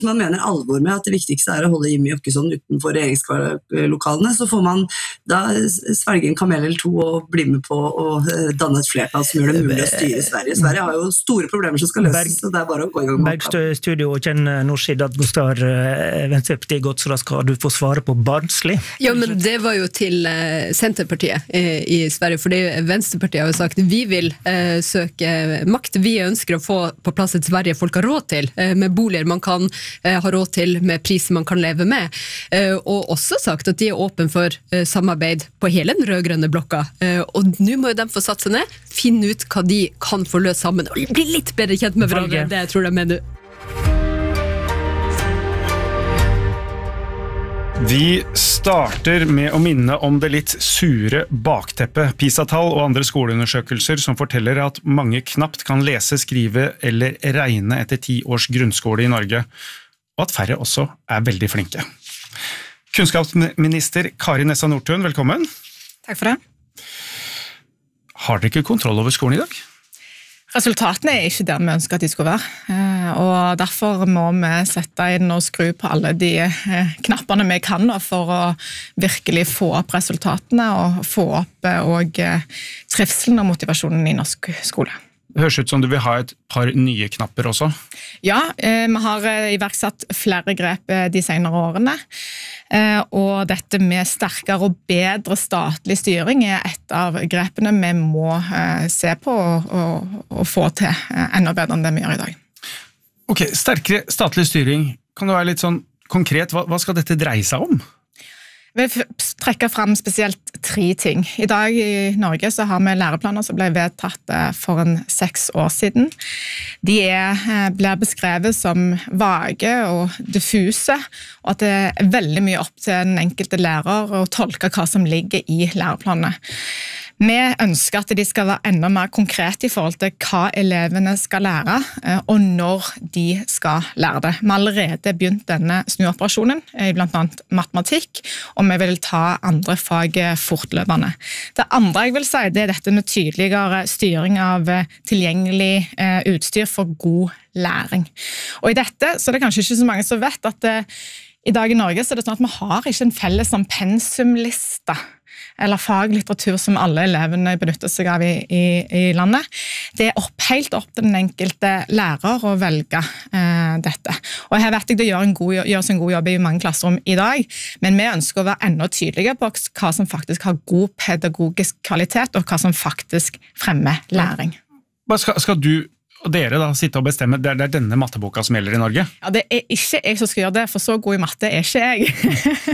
man mener alvor med at det viktigste å holde Jimmy Åkesson utenfor regjeringslokalene, så får man da svelge en kamel eller to og bli med på å danne et flertall som gjør det mulig å styre Sverige. Sverige har jo store problemer som skal løses, så det bare å gå i gang med Bergstø studio og kjenn Norsid at nå skal Venstrepartiet godt, så da skal du få svare på Barnslig. Ja, men det var jo til Centerpartiet i Sverige, fordi Venstrepartiet har jo sagt vi vil søke makt. Vi ønsker å få på plass et Sverige folk har råd til, med boliger man kan ha råd til, med priser man kan leve med, og også sagt at de åpne for samarbeid på hele den rødgrønne blokka. Og nå må jo de få satt seg ned, finne ut hva de kan få løst sammen, og bli litt bedre kjent med hverandre, det jeg tror de mener. Vi starter med å minne om det litt sure bakteppet. PISA-tall og andre skoleundersøkelser som forteller at mange knapt kan lese, skrive eller regne etter 10 års grunnskole i Norge, og at færre også veldig flinke. Kunnskapsminister Kari Nessa Nordtun, velkommen. Takk for det. Har dere ikke kontroll over skolen i dag? Resultatene ikke der vi ønsker at de skulle være, og derfor må vi sette inn og skru på alle de knappene vi kan for å virkelig få opp resultatene og få opp og trivselen og motivasjonen i norsk skole. Det høres ut som du vil ha et par nye knapper også. Ja, vi har iverksatt flere grep de senere årene, og dette med sterkere og bedre statlig styring et av grepene vi må se på og få til enda bedre enn det vi gjør i dag. Ok, sterkere statlig styring. Kan du være litt sånn konkret? Hva skal dette dreie seg om? Vi vil trekke frem spesielt 3 ting. I dag i Norge så har vi læreplaner som ble vedtatt for 6 år siden. De blir beskrevet som vage og diffuse, og at det veldig mye opp til den enkelte lærer å tolke hva som ligger i læreplanene. Vi ønsker at de skal være enda mer konkrete i forhold til hva elevene skal lære, og når de skal lære det. Vi har allerede begynt denne snuoperasjonen, blant annet matematikk, og vi vil ta andre fag fortløpende. Det andre jeg vil si, det dette med tydeligere styring av tilgjengelig utstyr for god læring. Og i dette så det kanskje ikke så mange som vet at i dag i Norge så det sånn at vi har ikke en felles pensumliste eller faglitteratur som alle elevene benytter seg av i landet. Det helt opp til den enkelte lærer å velge dette. Og her vet jeg det gjøres en god jobb i mange klasserom i dag, men vi ønsker å være enda tydeligere på hva som faktisk har god pedagogisk kvalitet, og hva som faktisk fremmer læring. Skal du og dere da sitte og bestemme, det denne matteboka som gjelder i Norge? Ja, det ikke jeg som skal gjøre det, for så god i matte ikke jeg.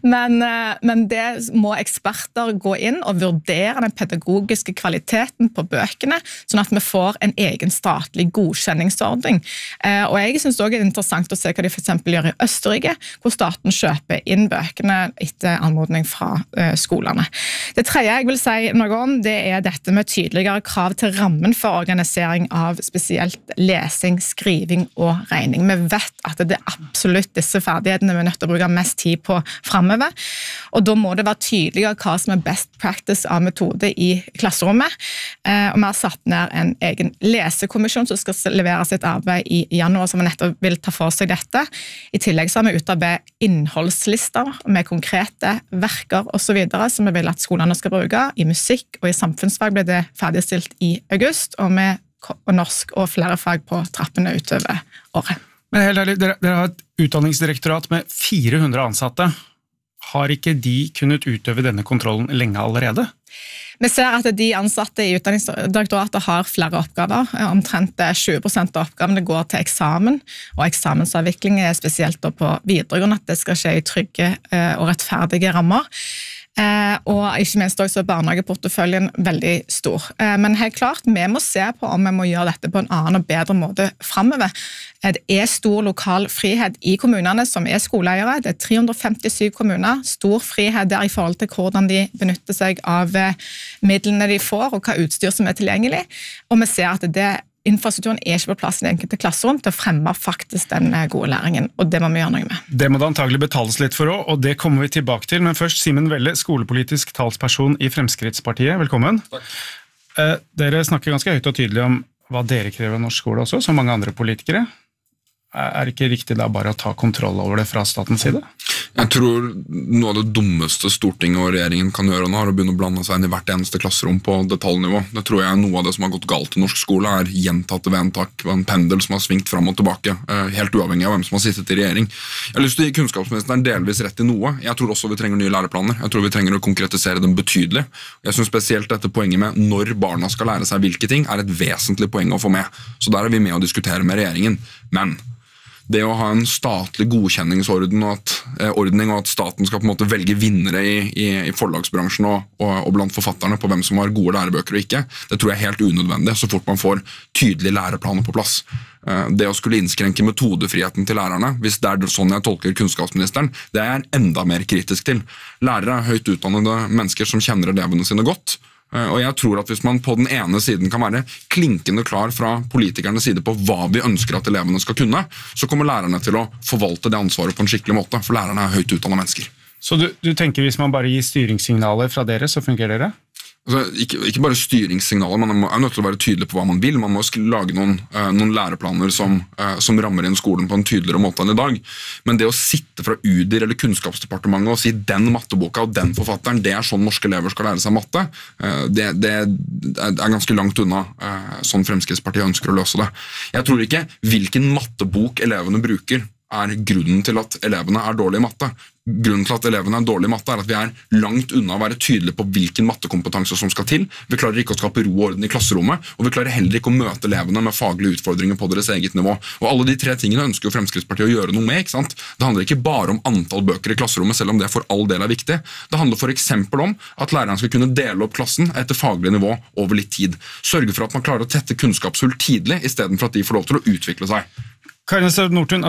men det må eksperter gå inn og vurdere den pedagogiske kvaliteten på bøkene, sånn at vi får en egen statlig godkjenningsordning. Og jeg synes også det interessant å se hva de for eksempel gjør i Østerrike, hvor staten kjøper inn bøkene etter anmodning fra skolene. Det tredje jeg vil si noe om, det dette med tydeligere krav til rammen for organisering av spesielt lesing, skriving og regning. Vi vet at det absolutt disse ferdighetene vi nødt til å bruke mest tid på fremover, og da må det være tydeligere hva som best practice av metode i klasserommet. Og vi har satt ned en egen lesekommisjon som skal levere sitt arbeid i januar, som nettopp vil ta for seg dette. I tillegg så har vi utarbeidet innholdslister med konkrete verker og så videre, som vi vil at skolene skal bruke. I musikk og i samfunnsfag ble det ferdigstilt i august, og norsk og flere fag på trappene utover året. Men helt ærlig, dere har et utdanningsdirektorat med 400 ansatte. Har ikke de kunnet utøve denne kontrollen lenge allerede? Vi ser at de ansatte i Utdanningsdirektoratet har flere oppgaver. Omtrent 20% av oppgavene går til eksamen, og eksamensavvikling spesielt på videregående, at det skal skje i trygge og rettferdige rammer. Og ikke minst også barnehageporteføljen veldig stor. Men helt klart, vi må se på om vi må gjøre dette på en annen og bedre måte fremover. Det stor lokal frihet i kommunene som skoleeiere. Det 357 kommuner, stor frihet der i forhold til hvordan de benytter seg av midlene de får, og hva utstyr som tilgjengelig. Og vi ser at infrastrukturen ikke på plass i det enkelte klasserom til å fremme faktisk den gode læringen, og det må vi gjøre noe med. Det må det antagelig betales litt for også, og det kommer vi tilbake til. Men først, Simen Velle, skolepolitisk talsperson i Fremskrittspartiet. Velkommen. Takk. Dere snakker ganske høyt og tydelig om hva dere krever av norsk skole også, som mange andre politikere. det ikke riktig da bare å ta kontroll over det fra statens side? Jeg tror noe av det dummeste Stortinget og regjeringen kan gjøre nå er å begynne å blande seg inn i hvert eneste klasserom på detaljnivå. Det tror jeg noe av det som har gått galt i norsk skole er gjentatte vedtak og en pendel som har svingt fram og tilbake, helt uavhengig av hvem som har sittet i regjering. Jeg har lyst til å gi kunnskapsministeren delvis rett i noe. Jeg tror også vi trenger nye læreplaner. Jeg tror vi trenger å konkretisere dem betydelig. Jeg synes spesielt dette poenget med når barna skal lære seg hvilke ting er et vesentlig poeng å få med. Så der er vi med å diskutere med regjeringen. Men det å ha en statlig godkjenningsordning og at staten skal på en måte velge vinnere i forlagsbransjen og blant forfatterne på hvem som har gode lærebøker og ikke, det tror jeg er helt unødvendig så fort man får tydelige læreplaner på plass. Det å skulle innskrenke metodefriheten til lærerne, hvis det er sånn jeg tolker kunnskapsministeren, det er jeg enda mer kritisk til. Lærere er høyt utdannede mennesker som kjenner elevene sine godt, og jeg tror at hvis man på den ene siden kan være klinkende klar fra politikernes side på hva vi ønsker at elevene skal kunne, så kommer lærerne til å forvalte det ansvaret på en skikkelig måte, for lærerne er høyt utdannede mennesker. Så du tenker hvis man bare gir styringssignaler fra dere, så fungerer det? Altså, ikke bare styringssignaler, man er nødt til å være tydelig på hva man vil. Man må lage noen læreplaner som rammer inn skolen på en tydeligere måte enn i dag. Men det å sitte fra UDIR eller Kunnskapsdepartementet og si den matteboka og den forfatteren, det er sånn norske elever skal lære seg matte, det er ganske langt unna sånn Fremskrittspartiet ønsker å løse det. Jeg tror ikke hvilken mattebok elevene bruker er grunnen til at elevene er dårlige i matte. Grunnen til at elevene er dårlige i matte er at vi er langt unna å være tydelige på hvilken mattekompetanse som skal til. Vi klarer ikke å skape ro og orden i klasserommet, og vi klarer heller ikke å møte elevene med faglige utfordringer på deres eget nivå. Og alle de tre tingene ønsker jo Fremskrittspartiet å gjøre noe med, ikke sant? Det handler ikke bare om antall bøker i klasserommet, selv om det for all del er viktig. Det handler for eksempel om at læreren skal kunne dele opp klassen etter faglig nivå over litt tid. Sørge for at man klarer å tette kunnskapshull tidlig, i stedet for at de får lov til å utvikle seg. Karin Støv Nordtun,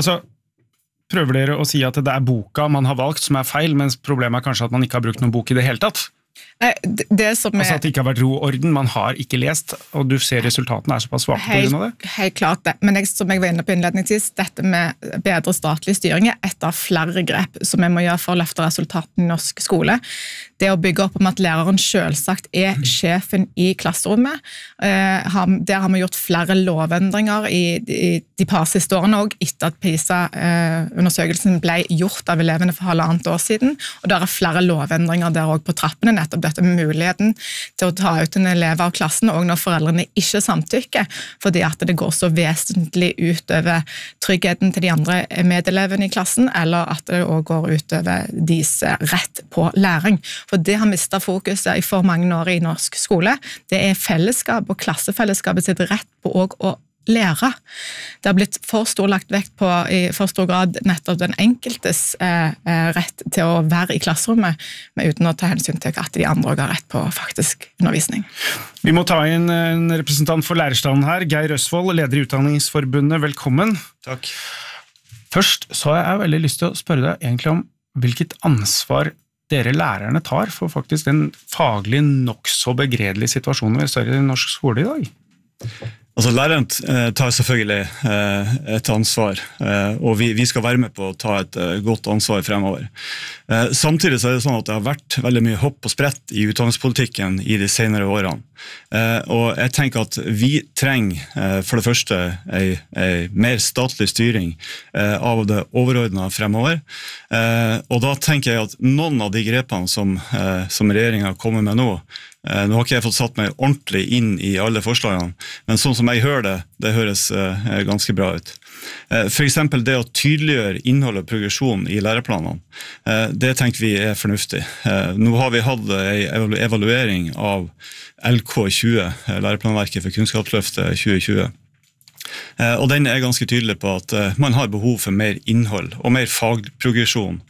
prøver dere å si at det er boka man har valgt som er feil, mens problemet er kanskje at man ikke har brukt noen bok i det hele tatt? Det som altså at det ikke har vært ro og orden, man har ikke lest, og du ser resultatene er såpass svake på grunn av det? Helt klart det, men som jeg var inne på innledningsvis, dette med bedre statlig styring er et av flere grep som vi må gjøre for å løfte resultatene i norsk skole. Det å bygge opp om at læreren selvsagt er sjefen i klasserommet. Der har vi gjort flere lovendringer i de par siste årene, og etter at PISA-undersøkelsen ble gjort av elevene for 1,5 år siden, og der er flere lovendringer der også på trappene, nettopp dette med muligheten til å ta ut en elev av klassen, og når foreldrene ikke samtykker, fordi at det går så vesentlig utover tryggheten til de andre medelevene i klassen, eller at det også går utover deres rett på læring. For det har mistet fokuset i for mange år i norsk skole. Det er fellesskap og klassefellesskapet sitt rett på å lære. Det har blitt for stor lagt vekt på i for stor grad nettopp den enkeltes rett til å være i klasserommet, men uten å ta hensyn til at de andre også har rett på faktisk undervisning. Vi må ta inn en representant for lærerstanden her, Geir Østfold, leder i Utdanningsforbundet. Velkommen. Takk. Først så har jeg veldig lyst til å spørre deg egentlig om hvilket ansvar dere lærerne tar for faktisk den faglig nok så begredelige situasjonen vi står i norsk skole i dag? Altså, læreren tar selvfølgelig et ansvar, og vi skal være med på å ta et godt ansvar fremover. Samtidig så er det sånn at det har vært veldig mye hopp og sprett i utdanningspolitikken i de senere årene. Og jeg tenker at vi trenger for det første en mer statlig styring av det overordnede fremover. Og da tenker jeg at noen av de grepene som regjeringen kommer med nå har ikke jeg fått satt meg ordentlig inn i alle forslagene, men sånn som jeg hører det, det høres ganske bra ut. For eksempel det å tydeliggjøre innhold og progresjon i læreplanene, det tenker vi er fornuftig. Nå har vi hatt en evaluering av LK20, læreplanverket for Kunnskapsløftet 2020. Og den er ganske tydelig på at man har behov for mer innhold og mer fagprogresjon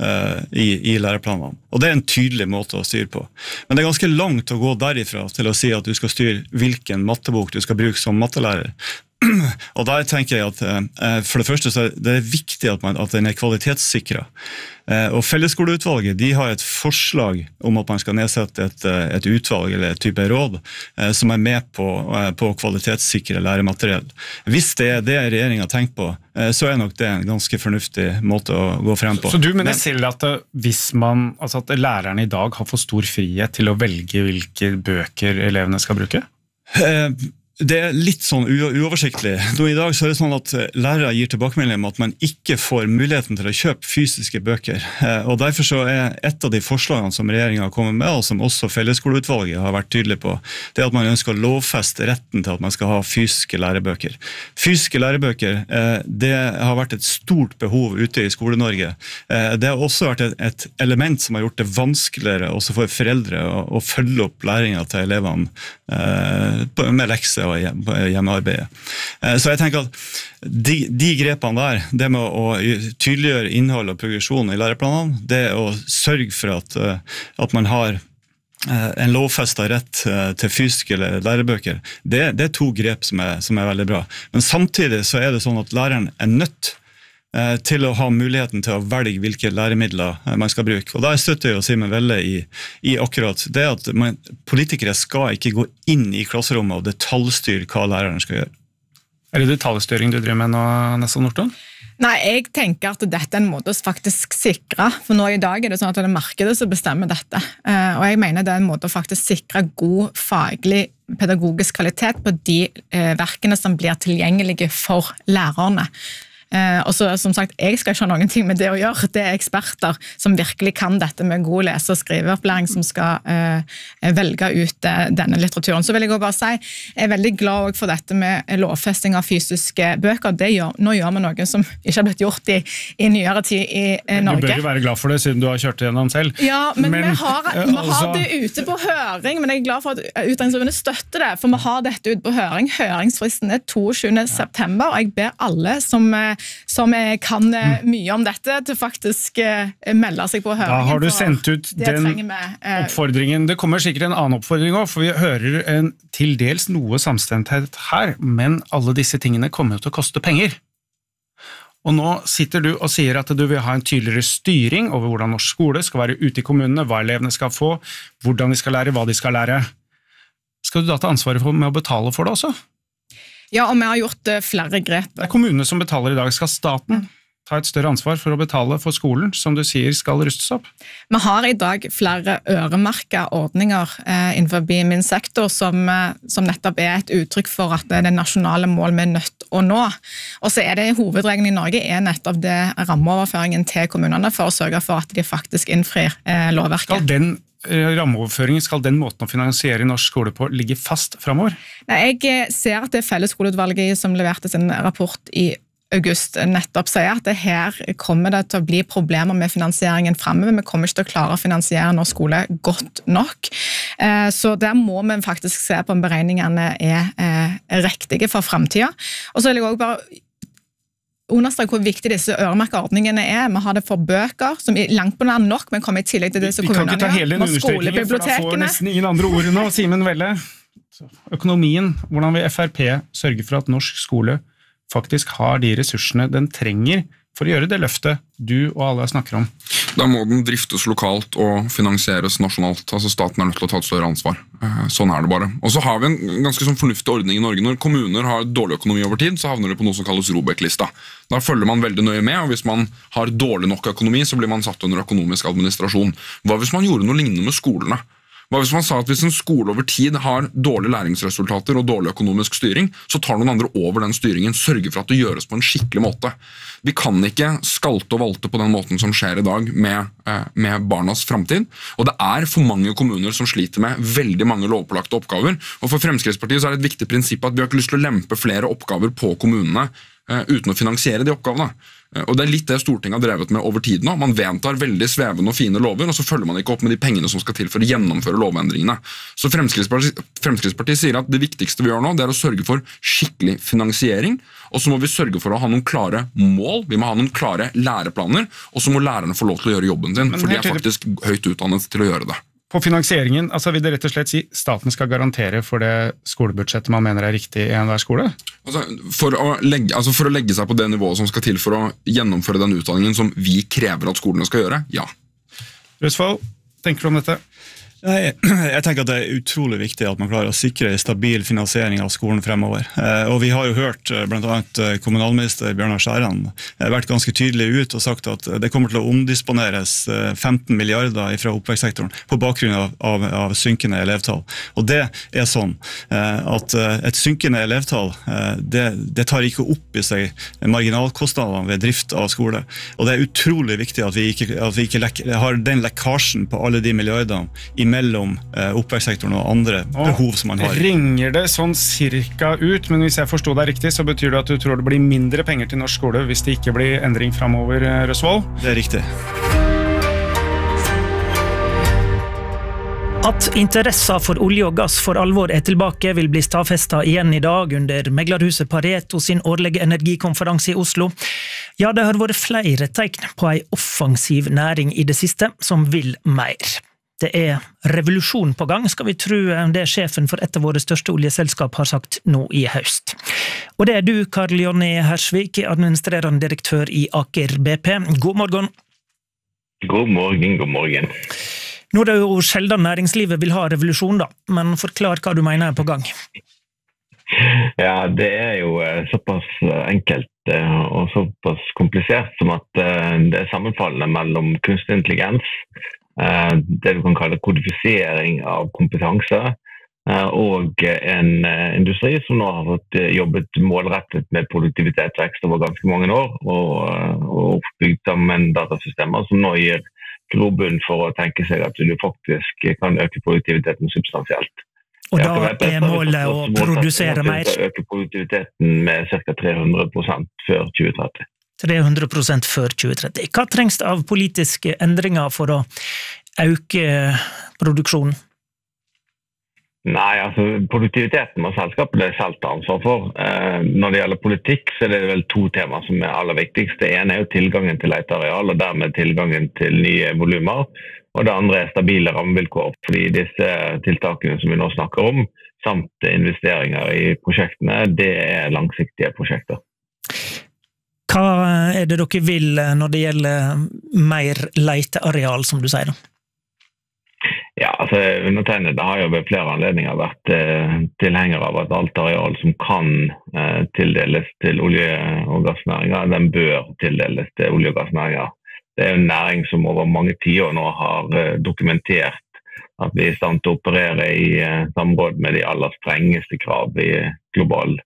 i læreplanene. Og det er en tydelig måte å styre på. Men det er ganske langt å gå derifra til å si at du skal styre hvilken mattebok du skal bruke som mattelærer. Og der tenker jeg at for det første så er det viktig at den er kvalitetssikret. Og Fellesskoleutvalget de har et forslag om at man skal nedsette et utvalg eller et type råd som er med på å kvalitetssikre læremateriell. Hvis det er det regjeringen har tenkt på, så er nok det en ganske fornuftig måte å gå frem på. Så du mener selv at at lærerne i dag har for stor frihet til å velge hvilke bøker elevene skal bruke? Det litt sånn uoversiktlig. Nå I dag så det sånn at lærere gir tilbakemelding om at man ikke får muligheten til å kjøpe fysiske bøker. Og derfor så et av de forslagene som regjeringen har kommet med, og som også Fellesskoleutvalget har vært tydelig på, det at man ønsker å lovfeste retten til at man skal ha fysiske lærebøker. Fysiske lærebøker, det har vært et stort behov ute I Skole-Norge. Det har også vært et element som har gjort det vanskeligere også for foreldre å følge opp læringen til elevene med lekser og hjemmearbeidet. Så jeg tenker at de grepene der, det med å tydeliggjøre innhold og progresjon I læreplanene, det å sørge for at man har en lovfestet rett til fysiske lærebøker, det 2 grep som veldig bra. Men samtidig så det sånn at læreren nødt til å ha muligheten til å velge hvilke læremidler man skal bruke. Og da støtter jeg jo Simen Velle I akkurat det at politikere skal ikke gå inn I klasserommet og detaljstyre hva læreren skal gjøre. Det detaljstyring du driver med nå, Nessa Nordtun? Nei, jeg tenker at dette en måte å faktisk sikre, for nå I dag det sånn at det markedet som bestemmer dette, og jeg mener det en måte å faktisk sikre god faglig pedagogisk kvalitet på de verkene som blir tilgjengelige for lærerne. Og så som sagt, jeg skal ikke ha noen ting med det å gjøre, det eksperter som virkelig kan dette med god lese- og skriveopplæring som skal velge ut denne litteraturen. Så vil jeg også bare si, jeg veldig glad for dette med lovfesting av fysiske bøker. Nå gjør vi noe som ikke har blitt gjort I nyere tid I Norge. Du bør jo være glad for det, siden du har kjørt det gjennom selv. Ja, men vi har det ute på høring, men jeg glad for at Utdanningsforbundet støtter det, for vi har dette ute på høring. Høringsfristen 22. september, og jeg ber alle som kan mye om dette til faktisk melde seg på høringen. Da har du sendt ut den oppfordringen. Det kommer sikkert en annen oppfordring også, for vi hører en til dels noe samstemthet her, men alle disse tingene kommer til å koste penger. Og nå sitter du og sier at du vil ha en tydeligere styring over hvordan norsk skole skal være ute I kommunene, hva elevene skal få, hvordan de skal lære, hva de skal lære. Skal du da ta ansvaret med å betale for det også? Ja, og vi har gjort flere grep. Det kommunene som betaler I dag. Skal staten ta et større ansvar for å betale for skolen, som du sier skal rustes opp? Vi har I dag flere øremerkede ordninger innenfor min sektor som nettopp et uttrykk for at det nasjonale mål vi nødt å nå. Og så det hovedregelen I Norge nettopp det rammeoverføringen til kommunene for å sørge for at de faktisk innfrir lovverket. Skal den rammeoverføringen, skal den måten å finansiere norsk skole på ligge fast fremover? Nei, jeg ser at det Fellesskoleutvalget som leverte sin rapport I august nettopp sier at her kommer det til å bli problemer med finansieringen fremover. Vi kommer ikke til å klare å finansiere norsk skole godt nok. Så der må vi faktisk se på om beregningene riktige for fremtiden. Og så vil jeg også bare understreke hvor viktig disse øremerkeordningene Vi har det for bøker, som langt på nær nok, men kommer I tillegg til disse kommunene. Vi kan ikke ta hele den understrekningen, for da får nesten ingen andre ord nå, Simen Velle. Økonomien, hvordan vil FrP sørge for at norsk skole faktisk har de ressursene den trenger for å gjøre det løftet du og alle snakker om? Da må den driftes lokalt og finansieres nasjonalt. Altså staten nødt til å ta et større ansvar. Sånn det bare. Og så har vi en ganske sånn fornuftig ordning I Norge. Når kommuner har dårlig økonomi over tid, så havner det på noe som kalles ROBEK-lista. Da følger man veldig nøye med, og hvis man har dårlig nok økonomi, så blir man satt under økonomisk administrasjon. Hva hvis man gjorde noe lignende med skolene? Hva hvis man sa at hvis en skole over tid har dårlige læringsresultater og dårlig økonomisk styring, så tar noen andre over den styringen, sørger for at det gjøres på en skikkelig måte. Vi kan ikke skalte og valte på den måten som skjer I dag med barnas fremtid, og det for mange kommuner som sliter med veldig mange lovpålagte oppgaver, og for Fremskrittspartiet så det et viktig prinsipp at vi har ikke lyst til å lempe flere oppgaver på kommunene uten å finansiere de oppgavene. Og det litt det Stortinget har drevet med over tid nå. Man vedtar veldig svevende og fine lover, og så følger man ikke opp med de pengene som skal til for å gjennomføre lovendringene. Så Fremskrittspartiet sier at det viktigste vi gjør nå, det å sørge for skikkelig finansiering, og så må vi sørge for å ha noen klare mål, vi må ha noen klare læreplaner, og så må lærerne få lov til å gjøre jobben sin, for de faktisk høyt utdannet til å gjøre det. På finansieringen, altså vil det rett og slett si staten skal garantere for det skolebudsjettet man mener riktig I enhver skole? Altså, for å legge seg på det nivået som skal til for å gjennomføre den utdanningen som vi krever at skolene skal gjøre, ja. Røsvold, tenker du om dette? Jeg tenker at det utrolig viktig at man klarer å sikre stabil finansiering av skolen fremover. Og vi har jo hørt blant annet kommunalminister Bjørnar Skjæran vært ganske tydelig ut og sagt at det kommer til å omdisponeres 15 milliarder fra oppvekstsektoren på bakgrunn av synkende elevtall. Og det sånn at et synkende elevtall, det tar ikke opp i seg marginalkostnadene ved drift av skole. Og det utrolig viktig at vi ikke har den lekkasjen på alle de milliardene mellom oppvekstsektoren og andre behov som man har. Ringer det sånn cirka ut, men hvis jeg forstod deg riktig, så betyr det at du tror det blir mindre penger til norsk skole hvis det ikke blir endring fremover, Røsvold? Det riktig. At interesser for olje og gass for alvor tilbake vil bli stadfestet igjen i dag under meglerhuset Pareto sin årlige energikonferanse i Oslo. Ja, det har vært flere tegn på en offensiv næring i det siste som vil mer. Det revolusjon på gang, skal vi tro det sjefen for et av våre største oljeselskap har sagt nå i høst. Og det du, Karl Jonny Hersvik, administrerende direktør i Aker BP. God morgen. God morgen. Nå det jo sjelden næringslivet vil ha revolusjon da, men forklar hva du mener på gang. Ja, det jo såpass enkelt og såpass komplisert som at det sammenfallende mellom kunstig intelligens, det du kan kalle kodifisering av kompetanse, og en industri som nå har fått jobbet målrettet med produktivitetsvekst over ganske mange år, og oppbygd sammen datasystemer som nå gir grobunn for å tenke seg at du faktisk kan øke produktiviteten substansielt. Og da målet å produsere mer? Øke produktiviteten med ca. 300% før 2030. 300% før 2030. Hva trengs det av politiske endringer for å øke produksjonen? Nei, altså produktiviteten må selskapet selv ta ansvar for. Når det gjelder politikk, så det vel to temaer som aller viktigst. Det ene jo tilgangen til leteareal, og dermed tilgangen til nye volumer. Og det andre stabile rammevilkår, fordi disse tiltakene som vi nå snakker om, samt investeringer i prosjektene, det langsiktige prosjekter. Hva det dere vil når det gjelder mer leteareal, som du sier da? Ja, altså undertegnede har jo ved flere anledninger vært tilhenger av at alt areal som kan tildeles til olje- og gassnæringer, den bør tildeles til olje- og gassnæringer. Det jo en næring som over mange tiår nå har dokumentert at vi i stand til å operere i samråd med de aller strengeste krav i globale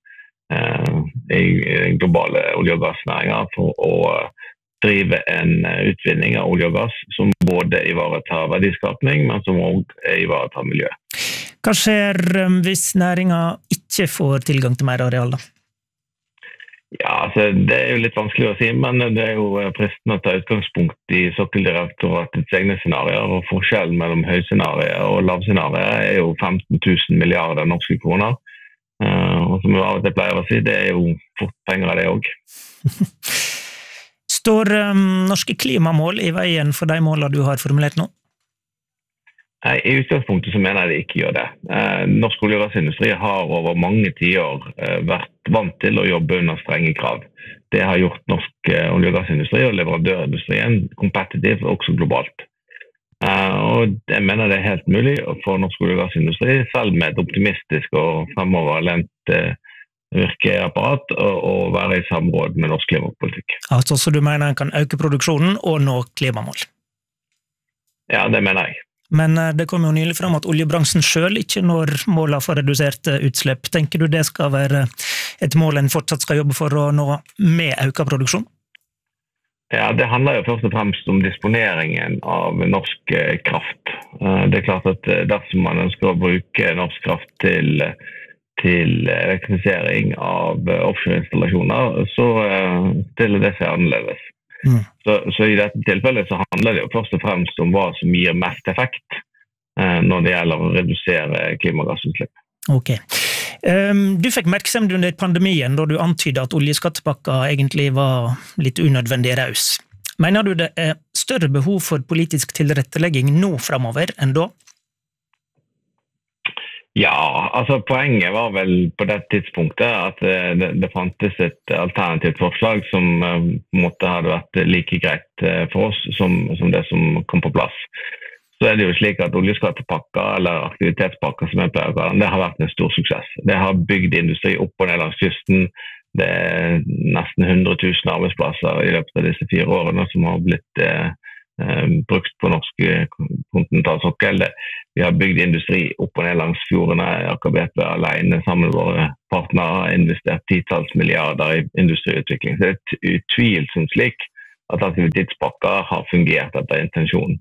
olje- og gassnæringer for å drive en utvinning av olje og gass som både ivaretar verdiskapning, men som også ivaretar miljø. Hva skjer hvis næringen ikke får tilgang til mer areal da? Ja, altså det jo litt vanskelig å si, men det jo fristende å ta utgangspunkt i Sokkeldirektoratets egne scenarier, og forskjellen mellom høyscenarier og lavscenarier jo 15 000 milliarder norske kroner. Og som jeg av og til pleier å si, det jo fort penger av det også. Står norske klimamål i veien for de målene du har formulert nå? Nei, i utgangspunktet så mener jeg det ikke gjør det. Norsk olje- og gassindustri har over mange tiår vært vant til å jobbe under strenge krav. Det har gjort norsk olje- og gassindustri og leverandørindustrien kompetitiv også globalt. Og jeg mener det helt mulig for norsk olje- og gassindustri, selv med et optimistisk og fremoverlent virkeapparat, å være i samråd med norsk klimapolitikk. Altså, så du mener en kan øke produksjonen og nå klimamål? Ja, det mener jeg. Men det kom jo nylig frem at oljebransjen selv ikke når målet for redusert utslipp. Tenker du det skal være et mål en fortsatt skal jobbe for å nå med økt produksjon? Ja, det handler jo først og fremst om disponeringen av norsk kraft. Det klart at dersom man ønsker å bruke norsk kraft til elektrifisering av offshoreinstallasjoner, så stiller det seg annerledes. Så i dette tilfellet så handler det jo først og fremst om hva som gir mest effekt når det gjelder å redusere klimagassutslipp. Ok. Du fikk merksemd under pandemien da du antydet at oljeskattepakka egentlig var litt unødvendig raus. Mener du det større behov for politisk tilrettelegging nå fremover enn da? Ja, altså poenget var vel på det tidspunktet at det fantes et alternativt forslag som måtte ha vært like greit for oss som det som kom på plass. så det jo slik at oljeskattepakker eller aktivitetspakker som jeg pleier å kalle det har vært en stor suksess. Det har bygd industri opp og ned langs kysten. Det nesten 100 000 arbeidsplasser i løpet av disse 4 årene som har blitt brukt på norsk kontinentalsokkel. Vi har bygd industri opp og ned langs fjordene. Aker BP alene sammen med våre partnere har investert 10-talls milliarder i industriutvikling. Så det utvilsomt slik at aktivitetspakker har fungert etter intensjonen.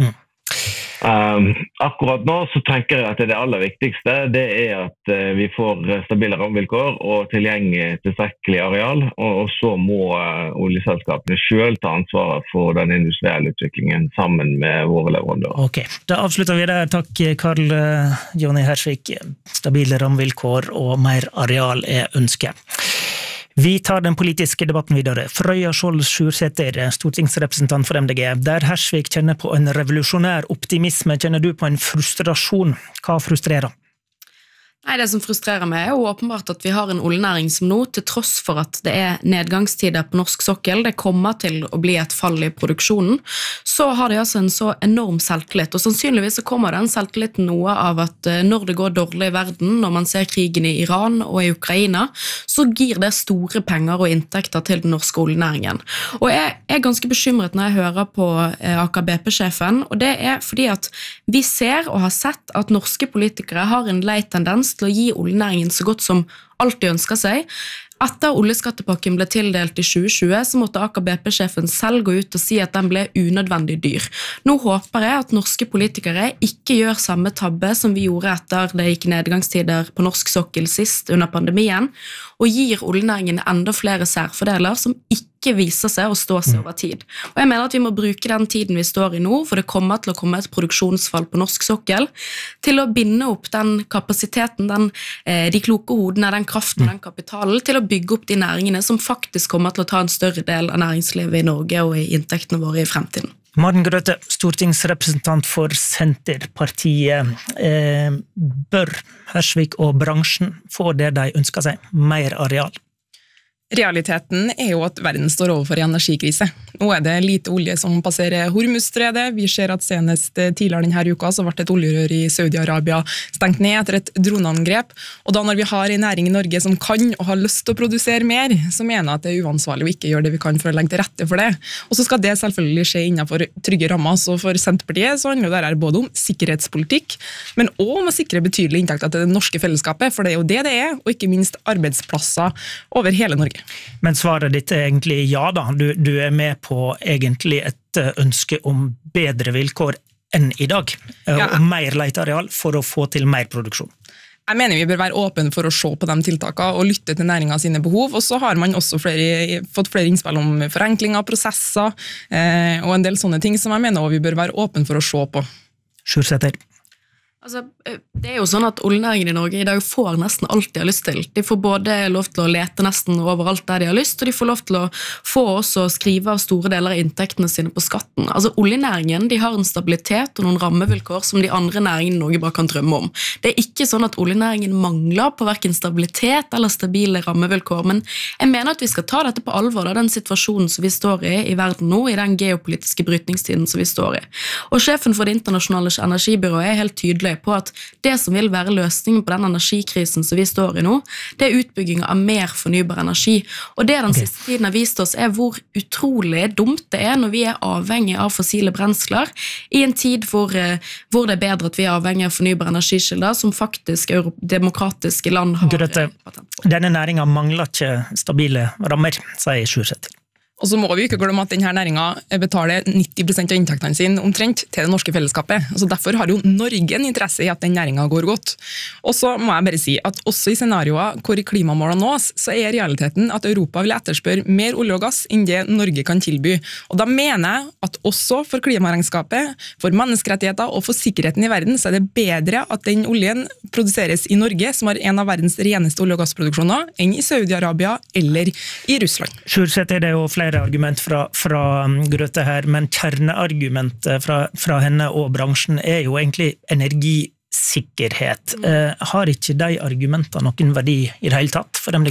Akkurat nå så tenker jeg at det aller viktigste det at vi får stabile rammevilkår og tilstrekkelig areal, og så må oljeselskapene selv ta ansvaret for den industrielle utviklingen sammen med våre leverandører. Ok, da avslutter vi der. Takk Karl Jonny Hersvik. Stabile rammevilkår og mer areal ønsket. Vi tar den politiske debatten videre. Frøya Skjold Sjursæter, stortingsrepresentant for MDG. Der Hersvik kjenner på en revolusjonær optimisme, kjenner du på en frustrasjon. Hva frustrerer? Nei, det som frustrerer meg jo åpenbart at vi har en oljenæring som nå, til tross for at det nedgangstider på norsk sokkel, det kommer til å bli et fall i produksjonen, så har de altså en så enorm selvtillit, og sannsynligvis så kommer den selvtilliten noe av at når det går dårlig i verden, når man ser krigen i Iran og i Ukraina, så gir det store penger og inntekter til den norske oljenæringen. Og jeg ganske bekymret når jeg hører på Aker BP-sjefen, og det fordi at vi ser og har sett at norske politikere har en lei tendens til å gi oljenæringen så godt som alt de ønsker seg. Etter oljeskattepakken ble tildelt i 2020, så måtte Aker BP-sjefen selv gå ut og si at den ble unødvendig dyr. Nå håper jeg at norske politikere ikke gjør samme tabbe som vi gjorde etter det gikk nedgangstider på norsk sokkel sist under pandemien, og gir oljenæringen enda flere særfordeler som ikke viser seg å stå seg over tid. Og jeg mener at vi må bruke den tiden vi står i nå, for det kommer til å komme et produksjonsfall på norsk sokkel, til å binde opp den kapasiteten, de kloke hodene, den kraften og den kapitalen, til å bygge opp de næringene som faktisk kommer til å ta en større del av næringslivet i Norge og i inntektene våre i fremtiden. Maren Grøthe, stortingsrepresentant for Senterpartiet. Bør Hersvik og bransjen få det de ønsker seg, mer areal? Realiteten jo at verden står overfor en energikrise. Nå det lite olje som passerer Hormuzstredet. Vi ser at senest tidligere denne uka så ble et oljerør i Saudi-Arabia stengt ned etter et droneangrep. Og da når vi har en næring i Norge som kan og har lyst til å produsere mer, så mener jeg at det uansvarlig å ikke gjøre det vi kan for å legge til rette for det. Og så skal det selvfølgelig skje innenfor trygge rammer. Så for Senterpartiet så handler det både om sikkerhetspolitikk, men også om å sikre betydelige inntekter til det norske fellesskapet, for det jo det og ikke minst arbeidsplasser over hele Norge. Men svaret ditt egentlig ja da. Du med på egentlig et ønske om bedre vilkår enn i dag, og mer leteareal for å få til mer produksjon. Jeg mener vi bør være åpne for å se på de tiltakene og lytte til næringen sine behov, og så har man også fått flere innspill om forenkling av prosesser og en del sånne ting som jeg mener vi bør være åpne for å se på. Sjursæter. Altså, det jo sånn at oljenæringen i Norge i dag får nesten alt de har lyst til. De får både lov til å lete nesten overalt der de har lyst, og de får lov til å få også skrive av store deler av inntektene sine på skatten. Altså, oljenæringen de har en stabilitet og noen rammevilkår som de andre næringene i Norge bare kan drømme om. Det ikke sånn at oljenæringen mangler på hverken stabilitet eller stabile rammevilkår, men jeg mener at vi skal ta dette på alvor, da, den situasjonen som vi står i verden nå, i den geopolitiske brytningstiden som vi står i. Og sjefen for Det internasjonale energibyrået helt tydelig på at det som vil være løsningen på den energikrisen som vi står i nå, det utbygging av mer fornybar energi. Og det den siste tiden har vist oss hvor utrolig dumt det når vi avhengig av fossile brensler i en tid hvor det bedre at vi avhengig av fornybar energikilder som faktisk demokratiske land har patent på. Denne næringen mangler ikke stabile rammer, sier Sjursæter. Og så må vi ikke glemme at denne næringen betaler 90% av inntektene sine omtrent til det norske fellesskapet. Altså derfor har jo Norge en interesse i at den næringen går godt. Og så må jeg bare si at også i scenarioer hvor klimamålene nås, så realiteten at Europa vil etterspørre mer olje og gass enn det Norge kan tilby. Og da mener jeg at også for klimaregnskapet, for menneskerettigheter og for sikkerheten i verden, så det bedre at den oljen produseres i Norge, som har en av verdens reneste olje- og gassproduksjoner, enn i Saudi-Arabia eller i Russland. Sjursæter, det jo flere argument fra Grøthe her, men kjerneargumentet fra henne og bransjen jo egentlig energisikkerhet. Har ikke de argumentene noen verdi i det hele tatt for MDG?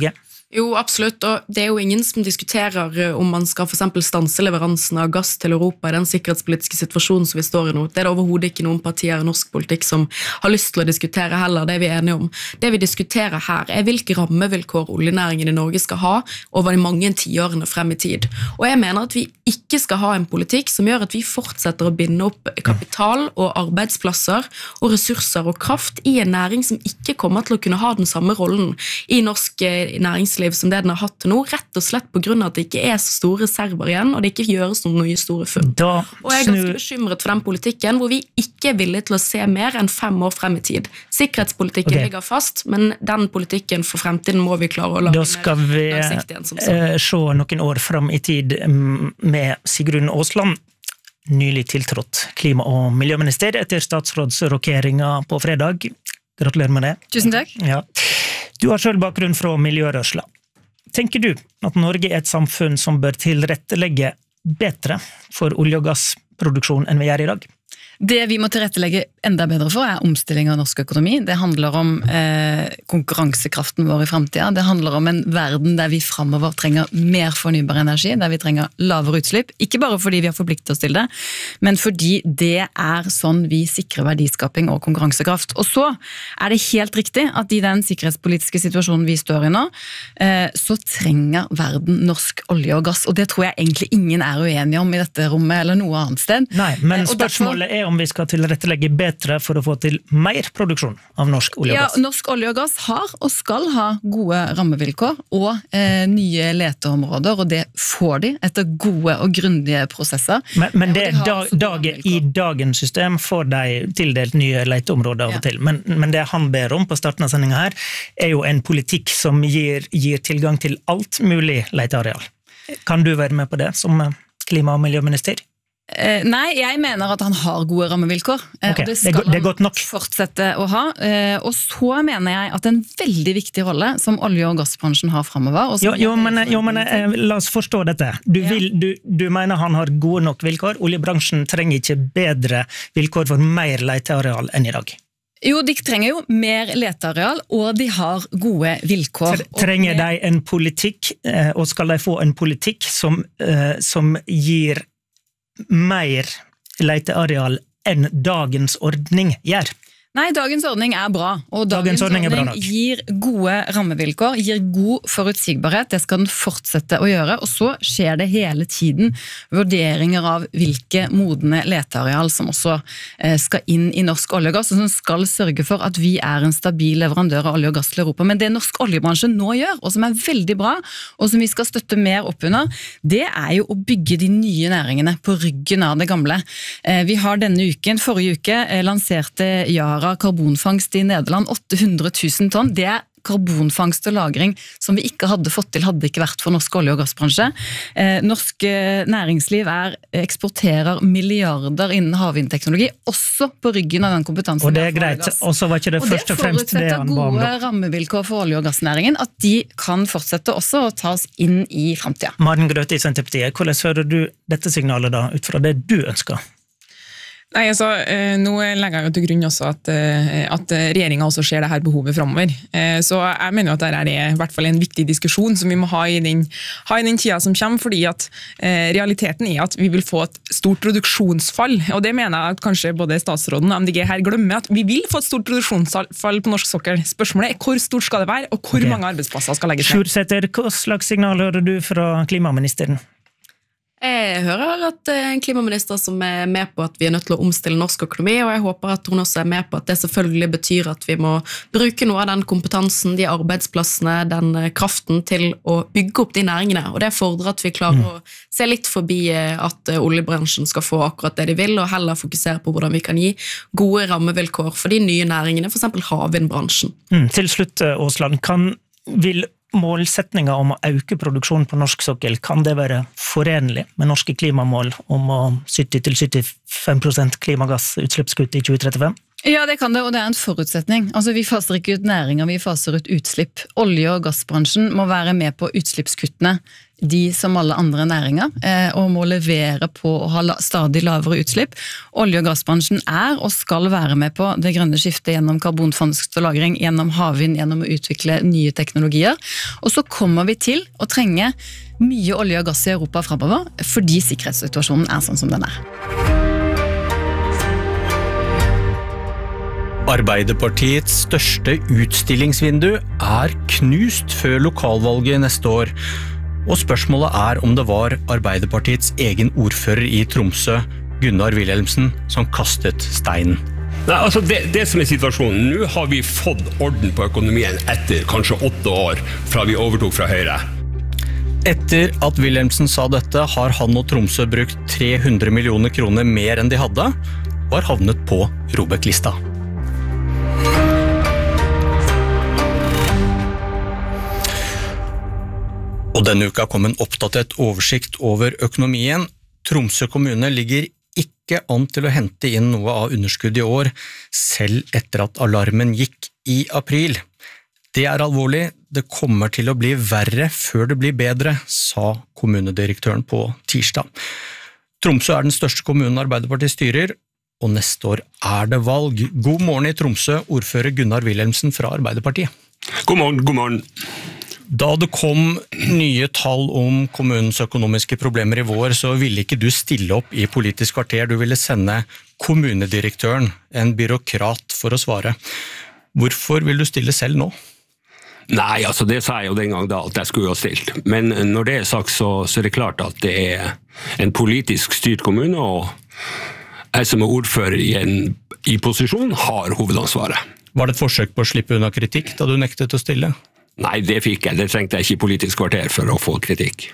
Jo, absolutt, og det jo ingen som diskuterer om man skal for eksempel stanse leveransen av gass til Europa i den sikkerhetspolitiske situasjonen som vi står i nå. Det overhodet ikke noen partier i norsk politikk som har lyst til å diskutere heller, det vi enige om. Det vi diskuterer her hvilke rammevilkår oljenæringen i Norge skal ha over de mange tiårene frem i tid. Og jeg mener at vi ikke skal ha en politikk som gjør at vi fortsetter å binde opp kapital og arbeidsplasser og ressurser og kraft i en næring som ikke kommer til å kunne ha den samme rollen i norsk næringsliv som det den har hatt til nå, rett og slett på grunn av at det ikke så store reserver igjen, og det ikke gjøres noen nye store funn. Og jeg ganske bekymret for den politikken, hvor vi ikke villige til å se mer enn 5 år frem i tid. Sikkerhetspolitikken ligger fast, men den politikken for fremtiden må vi klare å lage mer langsiktig enn som sånn. Da skal vi se noen år frem i tid med Sigrun Aasland, nylig tiltrådt klima- og miljøminister etter statsrådsrokeringen på fredag. Gratulerer med det. Tusen takk. Ja. Du har selv bakgrunn fra miljørørsla. Tenker du at Norge et samfunn som bør tilrettelegge bedre for olje- og gassproduksjon enn vi gjør i dag? Det vi må tilrettelegge enda bedre for omstilling av norsk økonomi. Det handler om konkurransekraften vår i fremtiden. Det handler om en verden der vi fremover trenger mer fornybar energi, der vi trenger lavere utslipp. Ikke bare fordi vi har forpliktet oss til det, men fordi det sånn vi sikrer verdiskaping og konkurransekraft. Og så det helt riktig at i den sikkerhetspolitiske situasjonen vi står i nå, så trenger verden norsk olje og gass. Og det tror jeg egentlig ingen uenige om i dette rommet eller noe annet sted. Nei, men spørsmålet om vi skal tilrettelegge bedre for å få til mer produksjon av norsk olje og gass. Ja, norsk olje og gass har og skal ha gode rammevilkår og nye leteområder, og det får de etter gode og grundige prosesser. Men i dagens system får de tildelt nye leteområder av og til. Men det han ber om på starten av sendingen her, jo en politikk som gir tilgang til alt mulig leteareal. Kan du være med på det som klima- og miljøminister? Nei, jeg mener at han har gode rammevilkår, og det skal han fortsette å ha. Og så mener jeg at en veldig viktig rolle som olje- og gassbransjen har fremover. Men la oss forstå dette. Du mener han har gode nok vilkår. Oljebransjen trenger ikke bedre vilkår for mer leteareal enn i dag. Jo, de trenger jo mer leteareal, og de har gode vilkår. Trenger de en politikk, og skal de få en politikk som gir mer leteareal enn dagens ordning gjør? Nei, dagens ordning bra, og dagens ordning gir gode rammevilkår, gir god forutsigbarhet, det skal den fortsette å gjøre, og så skjer det hele tiden vurderinger av hvilke modne leteareal som også skal inn i norsk olje og gass, og som skal sørge for at vi en stabil leverandør av olje og gass til Europa. Men det norsk oljebransje nå gjør, og som veldig bra, og som vi skal støtte mer opp under, det jo å bygge de nye næringene på ryggen av det gamle. Vi har forrige uke lanserte Yara karbonfangst i Nederland, 800 000 tonn. Det karbonfangst og lagring som vi ikke hadde fått til, hadde ikke vært for norsk olje- og gassbransje. Norsk næringsliv eksporterer milliarder innen havvindteknologi, også på ryggen av den kompetansen. Og det greit, og så var ikke det først og fremst det han ba om. Og det forutsetter gode rammevilkår for olje- og gassnæringen, at de kan fortsette også å ta oss inn i fremtiden. Maren Grøthe i Senterpartiet, hvordan hører du dette signalet da, ut fra det du ønsker? Nei, nå legger jeg jo til grunn også at regjeringen også ser det her behovet fremover. Så jeg mener jo at dette i hvert fall en viktig diskusjon som vi må ha i den tida som kommer, fordi at realiteten at vi vil få et stort produksjonsfall, og det mener jeg at kanskje både statsråden og MDG her glemmer, at vi vil få et stort produksjonsfall på norsk sokkel. Spørsmålet hvor stort skal det være, og hvor mange arbeidsplasser skal legges ned? Sjursæter, hva slags signal hører du fra klimaministeren? Jeg hører at en klimaminister som med på at vi nødt til å omstille norsk økonomi, og jeg håper at hun også med på at det selvfølgelig betyr at vi må bruke noe av den kompetansen, de arbeidsplassene, den kraften til å bygge opp de næringene, og det fordrer at vi klarer å se litt forbi at oljebransjen skal få akkurat det de vil, og heller fokusere på hvordan vi kan gi gode rammevilkår for de nye næringene, for eksempel havvindbransjen. Til slutt, Aasland, vil målsetninga om å øke produksjonen på norsk sokkel, kan det være forenlig med norske klimamål om 70-75% klimagassutslippskutt i 2035? Ja, det kan det, og det en forutsetning. Altså, vi faser ikke ut næringer, vi faser ut utslipp. Olje- og gassbransjen må være med på utslippskuttene de som alle andre næringer, og må levere på å ha stadig lavere utslipp. Olje- og gassbransjen og skal være med på det grønne skiftet gjennom karbonfangst og lagring, gjennom havvind, gjennom å utvikle nye teknologier. Og så kommer vi til å trenge mye olje og gass i Europa fremover, fordi sikkerhetssituasjonen sånn som den Arbeiderpartiets største utstillingsvindu knust før lokalvalget neste år. Og spørsmålet om det var Arbeiderpartiets egen ordfører i Tromsø, Gunnar Wilhelmsen, som kastet steinen. Nei, altså det som situasjonen, nå har vi fått orden på økonomien etter kanskje 8 år fra vi overtok fra Høyre. Etter at Wilhelmsen sa dette, har han og Tromsø brukt 300 millioner kroner mer enn de hadde, og har havnet på ROBEK-lista. Og denne uka kom en oppdatert oversikt over økonomien. Tromsø kommune ligger ikke an til å hente inn noe av underskudd i år, selv etter at alarmen gikk i april. Det alvorlig, det kommer til å bli verre før det blir bedre, sa kommunedirektøren på tirsdag. Tromsø den største kommunen Arbeiderpartiet styrer, og neste år det valg. God morgen i Tromsø, ordfører Gunnar Wilhelmsen fra Arbeiderpartiet. God morgen, god morgen. Da det kom nye tall om kommunens økonomiske problemer i vår, så ville ikke du stille opp i Politisk kvarter. Du ville sende kommunedirektøren, en byråkrat, for å svare. Hvorfor vil du stille selv nå? Nei, altså det sa jeg jo den gang da, at jeg skulle ha stilt. Men når det sagt, så det klart at det en politisk styrt kommune, og jeg som ordfører i posisjon har hovedansvaret. Var det et forsøk på å slippe unna kritikk da du nektet å stille? Nei, det fikk jeg. Det trengte jeg ikke i Politisk kvarter for å få kritikk.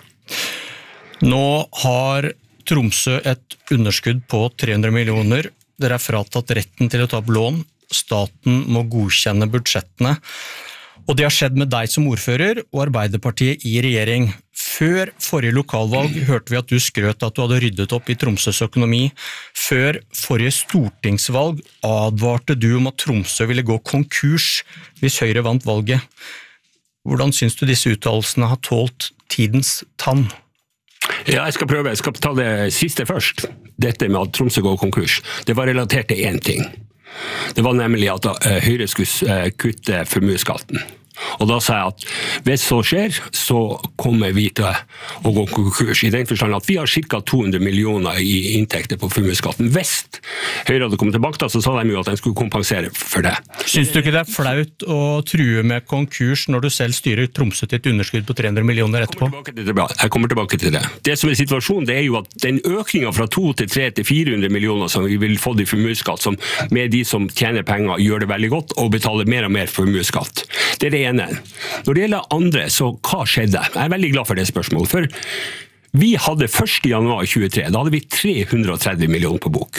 Nå har Tromsø et underskudd på 300 millioner. Dere fratatt retten til å ta opp lån. Staten må godkjenne budsjettene. Og det har skjedd med deg som ordfører og Arbeiderpartiet i regjering. Før forrige lokalvalg hørte vi at du skrøt at du hadde ryddet opp i Tromsøs økonomi. Før forrige stortingsvalg advarte du om at Tromsø ville gå konkurs hvis Høyre vant valget. Hvordan synes du disse uttalelsene har tålt tidens tann? Ja, jeg skal prøve. Jeg skal ta det siste først. Dette med at Tromsø går konkurs. Det var relatert til én ting. Det var nemlig at Høyre skulle kutte formuesskatten. Og da sa jeg at hvis så skjer, så kommer vi til å gå konkurs. I den forstand at vi har ca. 200 millioner i inntekter på formuesskatten. Hvis Høyre hadde kommet tilbake, så sa de jo at de skulle kompensere for det. Synes du ikke det flaut å true med konkurs når du selv styrer Tromsø til et underskudd på 300 millioner etterpå? Jeg kommer tilbake til det. Det som situasjonen, det jo at den økningen fra 2 til 3 til 400 millioner som vi vil få i formuesskatt, som med de som tjener penger gjør det veldig godt, og betaler mer og mer formuesskatt. Det det ene. Når det gjelder andre, så hva skjedde? Jeg veldig glad for det spørsmålet, for vi hadde 1. januar 2023, da hadde vi 330 millioner på bok.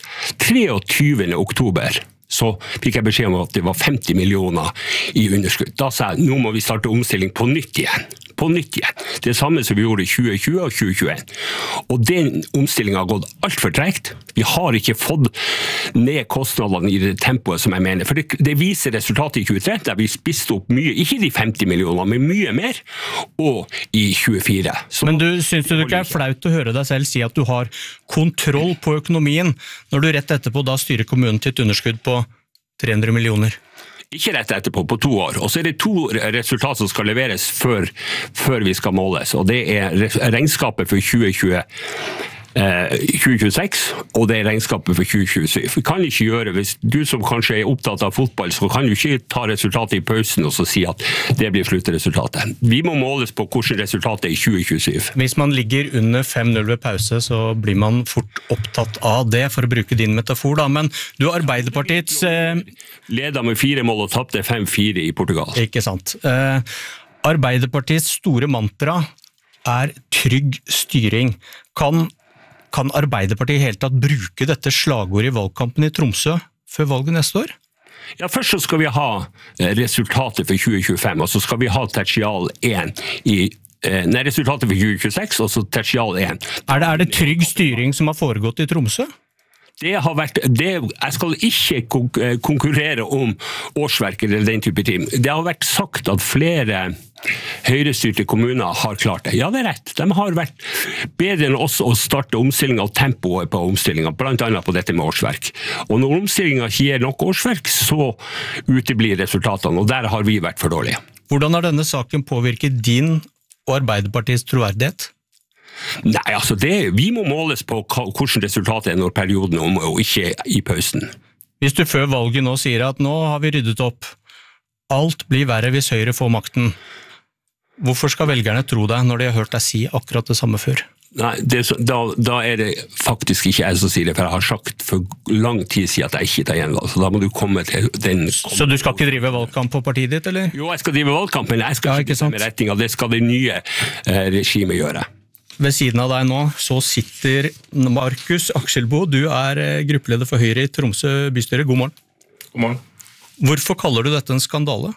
23. oktober så fikk jeg beskjed om at det var 50 millioner i underskudd. Da sa jeg, nå må vi starte omstilling på nytt igjen. Det samme som vi gjorde i 2020 og 2021. Og den omstillingen har gått alt for tregt. Vi har ikke fått ned kostnadene i det tempoet som jeg mener. For det viser resultatet i 2023, der vi spiste opp mye, ikke de 50 millioner, men mye mer, og i 2024. Men du synes du ikke flaut å høre deg selv si at du har kontroll på økonomien, når du rett etterpå da styrer kommunen til et underskudd på 300 millioner? Ikke rett etterpå, på 2 år. Og så det 2 resultat som skal leveres før vi skal måles. Og det regnskapet for 2026, og det regnskapet for 2027. Vi kan ikke gjøre, hvis du som kanskje opptatt av fotball, så kan du ikke ta resultatet i pausen og så si at det blir sluttresultatet. Vi må måles på hvordan resultatet i 2027. Hvis man ligger under 5-0 ved pause, så blir man fort opptatt av det, for å bruke din metafor da. Men du Arbeiderpartiets... Leder med 4 mål og tappte 5-4 i Portugal. Ikke sant. Arbeiderpartiets store mantra trygg styring. Kan Arbeiderpartiet helt tatt bruke dette slagordet i valgkampen i Tromsø før valget neste år? Ja, først så skal vi ha resultatet for 2025, og så skal vi ha tertial 1 resultatet for 2026, og så tertial 1. Er det trygg styring som har foregått i Tromsø? Jeg skal ikke konkurrere om årsverk eller den type ting. Det har vært sagt at flere høyrestyrte kommuner har klart det. Ja, det rett. De har vært bedre enn oss å starte omstilling og tempoet på omstillingen, blant annet på dette med årsverk. Og når omstillingen ikke gir nok årsverk, så uteblir resultatene, og der har vi vært for dårlige. Hvordan har denne saken påvirket din og Arbeiderpartiets troverdighet? Nei, altså vi må måles på hvordan resultatet når perioden er om, og ikke i pausen. Hvis du før valget nå sier at nå har vi ryddet opp, alt blir verre hvis Høyre får makten, hvorfor skal velgerne tro deg når de har hørt deg si akkurat det samme før? Nei, da er det faktisk ikke jeg som sier det, for jeg har sagt for lang tid siden at jeg ikke tar gjenvalg, så da må du komme til den... Så du skal ikke drive valgkamp på partiet ditt, eller? Jo, jeg skal drive valgkamp, men jeg skal ikke bestemme retning, det skal det nye regimet gjøre. Ved siden av deg nå så sitter Markus Akselbo, du er gruppeleder for Høyre i Tromsø bystyre. God morgen. God morgen. Hvorfor kaller du dette en skandale?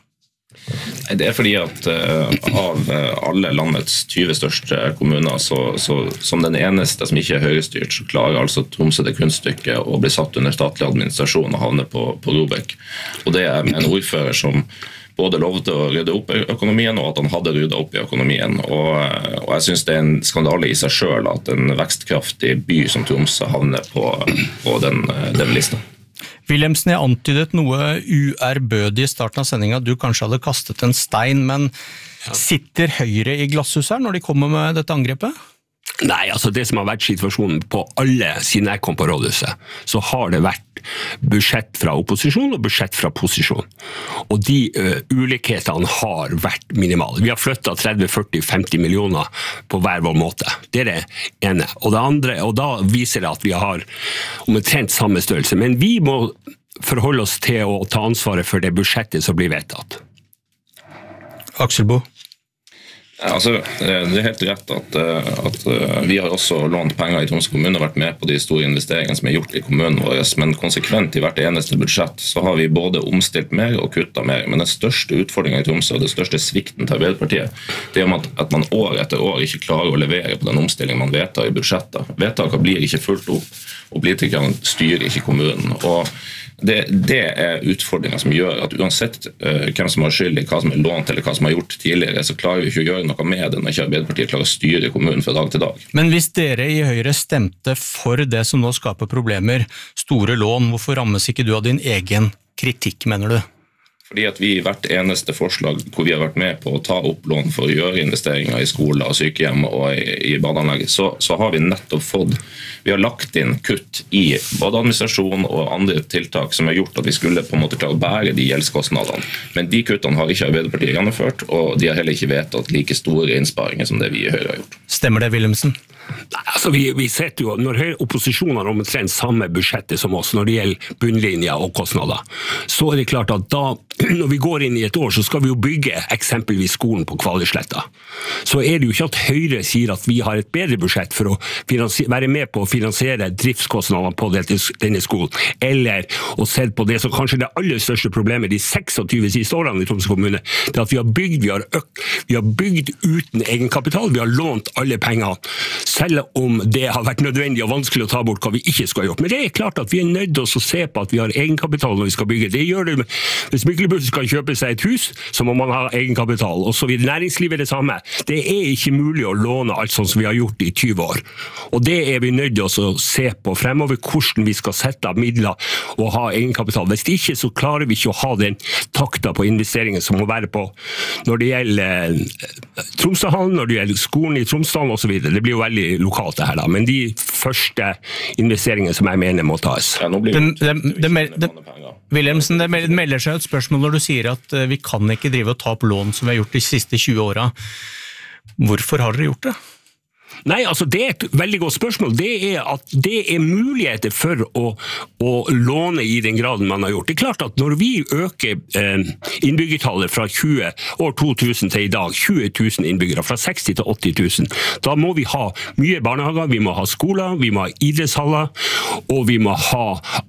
Det er fordi at av alle landets 20 største kommuner, så som den eneste som ikke er høyrestyrt, så klarer altså Tromsø det kunststykket å bli satt under statlig administrasjon og havne på Robek. Og det er en ordfører som både lovte å rydde opp i økonomien, og at han hadde ryddet opp i økonomien. Og jeg synes det er en skandale i seg selv at en vekstkraftig by som Tromsø havner på den lista. Wilhelmsen, jeg antydet noe uærbødig i starten av sendingen, du kanskje hadde kastet en stein, men sitter Høyre i glasshuset her når de kommer med dette angrepet? Nei, altså det som har vært situasjonen på alle siden jeg kom på rådhuset, så har det vært budsjett fra opposisjon og budsjett fra posisjon. Og de ulikhetene har vært minimale. Vi har flyttet 30, 40, 50 millioner på hver vår måte. Det er det ene. Og det andre, og da viser det at vi har omtrent samme størrelse. Men vi må forholde oss til å ta ansvaret for det budsjettet som blir vedtatt. Akselbo? Altså, det er helt rett at vi har også lånt penger i Tromsø kommune og vært med på de store investeringene som er gjort i kommunen vår, men konsekvent i hvert eneste budsjett så har vi både omstilt mer og kuttet mer. Men den største utfordringen i Tromsø og det største svikten til Arbeiderpartiet, det er om at man år etter år ikke klarer å levere på den omstillingen man vedtar i budsjettet. Vedtakene blir ikke fulgt opp, og politikerne styrer ikke kommunen. Og det er utfordringer som gjør at uansett hvem som har skyld i hva som er lånt eller hva som har gjort tidligere, så klarer vi ikke å gjøre noe med det når ikke Arbeiderpartiet klarer å styre kommunen fra dag til dag. Men hvis dere i Høyre stemte for det som nå skaper problemer, store lån, hvorfor rammes ikke du av din egen kritikk, mener du? Fordi at vi i hvert eneste forslag hvor vi har vært med på å ta opp lån for å gjøre investeringer i skoler og sykehjem og i badeanlegg, så har vi nettopp vi har lagt inn kutt i både administrasjon og andre tiltak som har gjort at vi skulle på en måte klare å bære de gjeldskostnadene. Men de kuttene har ikke Arbeiderpartiet gjennomført, og de har heller ikke vedtatt like store innsparinger som det vi i Høyre har gjort. Stemmer det, Wilhelmsen? Nei, altså vi sett jo, når opposisjonen har omtrent samme budsjettet som oss når det gjelder bunnlinjer og kostnader, så er det klart at da, når vi går inn i et år, så skal vi jo bygge eksempelvis skolen på Kvaløysletta. Så er det jo ikke at Høyre sier at vi har et bedre budsjett for å være med på å finansiere driftskostnadene på denne skolen, eller å se på det som kanskje det aller største problemet de 26 siste årene i Tromsø kommune, det er at vi har bygd uten egenkapital, vi har lånt alle pengene, selv om det har vært nødvendig og vanskelig å ta bort hva vi ikke skal ha gjort. Men det er klart at vi er nødt til å se på at vi har egenkapital når vi skal bygge. Det gjør det. Hvis Myklebust skal kjøpe seg et hus, så må man ha egenkapital. Og så videre. Næringslivet er det samme. Det er ikke mulig å låne alt sånn som vi har gjort i 20 år. Og det er vi nødt til å se på fremover, hvordan vi skal sette av midler og ha egenkapital. Hvis ikke, så klarer vi ikke å ha den takta på investeringen som må være på når det gjelder Tromsøhallen, når det gjelder skolen i Tromsdalen og så videre. Det blir jo veldig lokalt det her da, men de første investeringene som jeg mener må tas. Ja, nå blir Wilhelmsen, det melder seg et spørsmål når du sier at vi kan ikke drive og ta opp lån som vi har gjort de siste 20 årene. Hvorfor har dere gjort det? Nei, altså det er et veldig godt spørsmål. Det er at det er muligheter for å låne i den graden man har gjort. Det er klart at når vi øker innbyggertallet fra 2000 til i dag, 20 000 innbyggere, fra 60 til 80 000, da må vi ha mye barnehager, vi må ha skoler, vi må ha idrettshaller, og vi må ha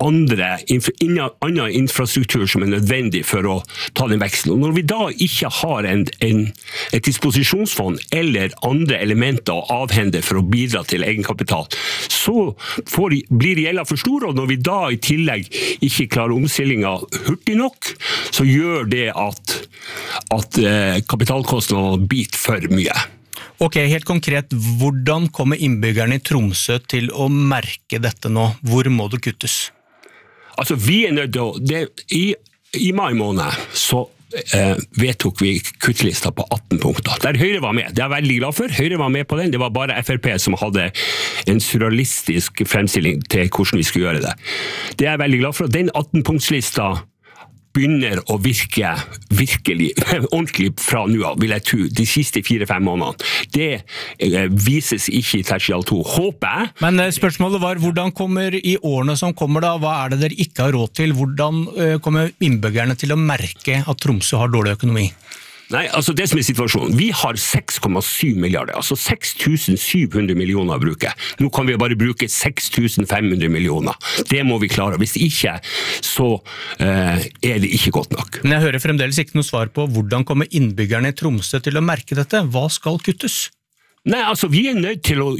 annen infrastruktur som er nødvendig for å ta den veksten. Og når vi da ikke har et disposisjonsfond eller andre elementer å avhenge avhende for å bidra til egenkapital, så blir gjelda for stor, og når vi da i tillegg ikke klarer omstillingen hurtig nok, så gjør det at kapitalkostnadene biter for mye. Ok, helt konkret, hvordan kommer innbyggerne i Tromsø til å merke dette nå? Hvor må det kuttes? Altså, vi nødt til I mai måned så vedtok vi kuttlista på 18 punkter, der Høyre var med. Det er jeg veldig glad for. Høyre var med på den. Det var bare FrP som hadde en surrealistisk fremstilling til hvordan vi skulle gjøre det. Det er jeg veldig glad for. Den 18-punktslista begynner å virke virkelig ordentlig fra nå av, vil jeg tro, de siste 4-5 månedene. Det vises ikke i tertial 2, håper jeg. Men spørsmålet var, hvordan kommer i årene som kommer da, hva det dere ikke har råd til? Hvordan kommer innbyggerne til å merke at Tromsø har dårlig økonomi? Nei, altså det som situasjonen, vi har 6,7 milliarder, altså 6.700 millioner å bruke. Nå kan vi bare bruke 6.500 millioner. Det må vi klare. Hvis ikke, så det ikke godt nok. Men jeg hører fremdeles ikke noe svar på hvordan kommer innbyggerne i Tromsø til å merke dette? Hva skal kuttes? Nei, altså vi nødt til å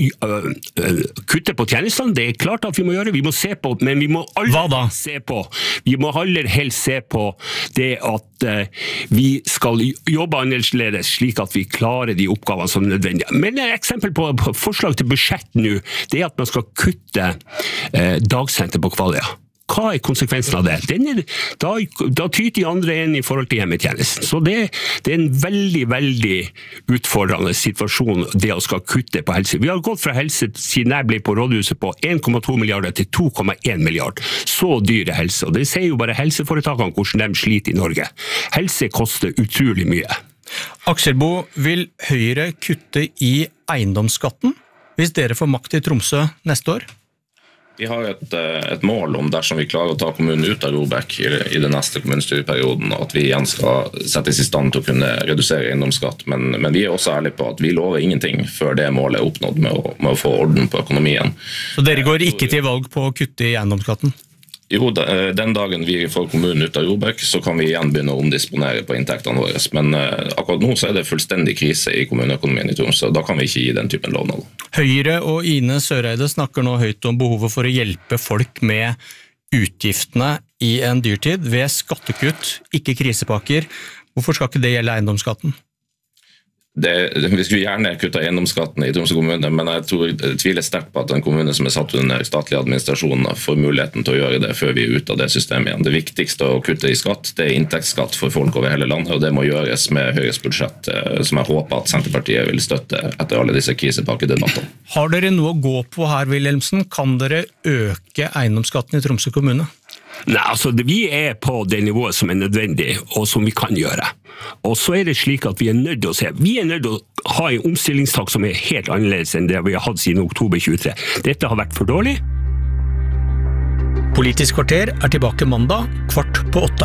kutte på tjenestene, det klart at vi må gjøre, vi må se på, men vi må aldri se på, vi må aller helst se på det at vi skal jobbe annerledes slik at vi klarer de oppgavene som er nødvendige. Men et eksempel på forslag til budsjett nå, det at man skal kutte dagsenter på Kvaløya. Hva konsekvensen av det? Da tyter de andre enn i forhold til hjemmetjenesten. Så det en veldig, veldig utfordrende situasjon, det å skal kutte på helse. Vi har gått fra helse siden jeg ble på rådhuset på 1,2 milliarder til 2,1 milliard. Så dyre helse. Og det sier jo bare helseforetakene hvordan de sliter i Norge. Helse koster utrolig mye. Akselbo, vil Høyre kutte i eiendomsskatten hvis dere får makt i Tromsø neste år? Vi har et mål om dersom vi klarer å ta kommunen ut av ROBEK i den neste kommunestyreperioden, at vi igjen skal settes i stand til å kunne redusere eiendomsskatt. Men vi også ærlige på at vi lover ingenting før det målet oppnådd med å få orden på økonomien. Så dere går ikke til valg på å kutte i eiendomsskatten? Jo, den dagen vi får kommunen ut av ROBEK, så kan vi igjen begynne å omdisponere på inntektene våre. Men akkurat nå så det fullstendig krise i kommuneøkonomien i Tromsø, da kan vi ikke gi den typen lovnad. Høyre og Ine Søreide snakker nå høyt om behovet for å hjelpe folk med utgiftene i en dyrtid ved skattekutt, ikke krisepakker. Hvorfor skal ikke det gjelde eiendomsskatten? Vi skulle gjerne kutte eiendomsskatten i Tromsø kommune, men jeg tviler sterkt på at en kommune som satt under statlig administrasjon får muligheten til å gjøre det før vi ut av det systemet igjen. Det viktigste å kutte i skatt, det inntektsskatt for folk over hele landet, og det må gjøres med Høyres budsjett, som jeg håper at Senterpartiet vil støtte etter alle disse krisepakkedebattene. Har dere noe å gå på her, Wilhelmsen? Kan dere øke eiendomsskatten i Tromsø kommune? Nei, altså vi på det nivået som nødvendig, og som vi kan gjøre. Og så det slik at vi nødt til å se. Vi nødt til å ha en omstillingstak som helt annerledes enn det vi har hatt siden oktober 23. Dette har vært for dårlig. Politisk kvarter tilbake mandag 7:15.